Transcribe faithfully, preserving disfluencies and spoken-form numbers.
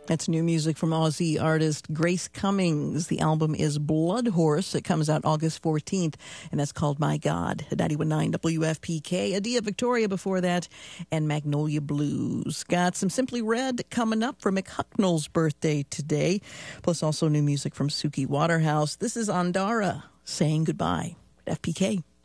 That's new music from Aussie artist Grace Cummings. The album is Blood Horse. It comes out August fourteenth, and that's called My God. ninety-one point nine W F P K. Adia Victoria before that, and Magnolia Blues. Got some Simply Red coming up for McHucknall's birthday today, plus also new music from Suki Waterhouse. This is Andara saying goodbye at F P K.